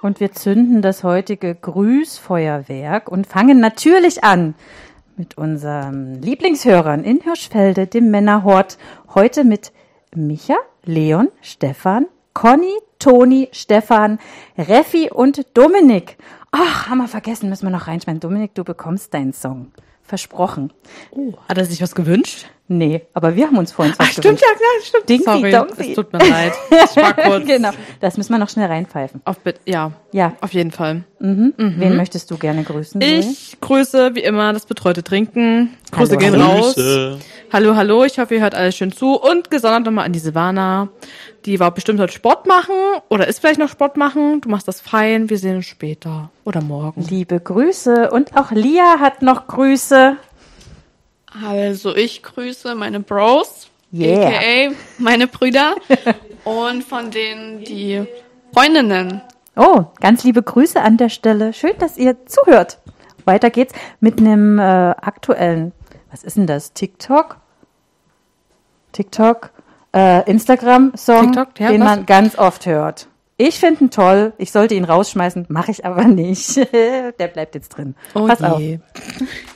Und wir zünden das heutige Grüßfeuerwerk und fangen natürlich an mit unseren Lieblingshörern in Hirschfelde, dem Männerhort. Heute mit Micha, Leon, Stefan, Conny, Toni, Stefan, Reffi und Dominik. Ach, haben wir vergessen, müssen wir noch reinschmeißen. Dominik, du bekommst deinen Song. Versprochen. Oh, hat er sich was gewünscht? Nee, aber wir haben uns vorhin was Stimmt, gewünscht. ja, stimmt. Dingsi, Sorry, Dongsi. es tut mir leid. Ich war kurz. Genau, das müssen wir noch schnell reinpfeifen. Ja, auf jeden Fall. Wen möchtest du gerne grüßen? Ich grüße, wie immer, das betreute Trinken. Grüße Hallo, gehen hallo. raus. Hallo, hallo, ich hoffe, ihr hört alles schön zu. Und gesondert nochmal an die Silvana. Die war bestimmt heute Sport machen oder ist vielleicht noch Sport machen. Du machst das fein, wir sehen uns später oder morgen. Liebe Grüße. Und auch Lia hat noch Grüße. Also ich grüße meine Bros, Yeah. aka meine Brüder und von denen die Freundinnen. Oh, ganz liebe Grüße an der Stelle. Schön, dass ihr zuhört. Weiter geht's mit einem aktuellen, was ist denn das? TikTok, Instagram-Song, TikTok, ja, den was? man ganz oft hört. Ich finde ihn toll. Ich sollte ihn rausschmeißen, mache ich aber nicht. Der bleibt jetzt drin. Oh Pass je. auf.